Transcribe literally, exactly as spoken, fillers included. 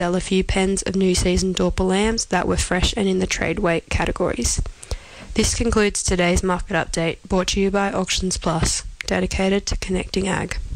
sell a few pens of new season Dorper lambs that were fresh and in the trade weight categories. This concludes today's market update, brought to you by Auctions Plus, dedicated to connecting ag.